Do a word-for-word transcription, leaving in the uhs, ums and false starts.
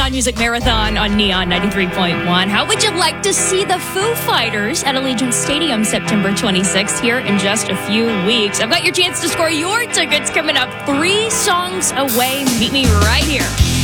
Neon Music Marathon on Neon ninety-three point one. How would you like to see the Foo Fighters at Allegiant Stadium September twenty-sixth here in just a few weeks? I've got your chance to score your tickets coming up three songs away. Meet me right here.